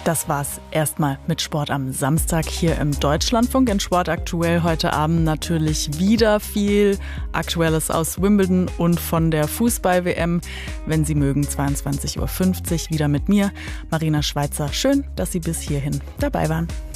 Das war's erstmal mit Sport am Samstag hier im Deutschlandfunk. In Sport aktuell heute Abend natürlich wieder viel Aktuelles aus Wimbledon und von der Fußball-WM. Wenn Sie mögen, 22:50 Uhr wieder mit mir, Marina Schweizer. Schön, dass Sie bis hierhin dabei waren.